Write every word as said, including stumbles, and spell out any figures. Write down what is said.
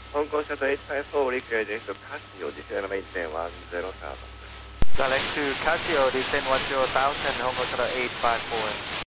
香港Shuttle eight five four, request to Casio, descend maintain one zero thousand. Select to Casio, descend one zero thousand, Hong Kong Shuttle eight five four.